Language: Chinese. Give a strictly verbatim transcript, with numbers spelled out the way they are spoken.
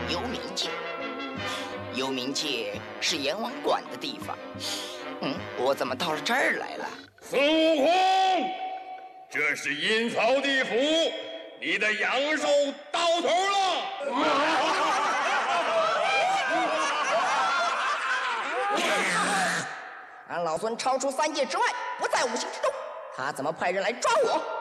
幽冥界。幽冥界是阎王管的地方。嗯，我怎么到了这儿来了？ 孙悟空，这是阴曹地府，你的阳寿到头了。 俺老孙超出三界之外，不在五行之中，他怎么派人来抓我？